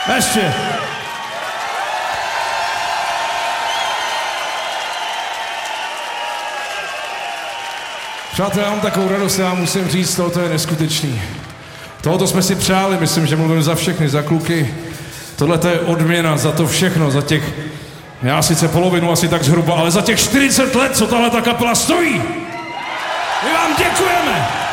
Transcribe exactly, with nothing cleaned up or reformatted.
Ještě. Přátelé, já mám takovou radost, já musím říct, tohoto je neskutečný. Tohoto jsme si přáli, myslím, že mluvím za všechny, za kluky. Tohle to je odměna za to všechno, za těch, já sice polovinu asi tak zhruba, ale za těch čtyřicet let, co tahle ta kapela stojí. My vám děkujeme!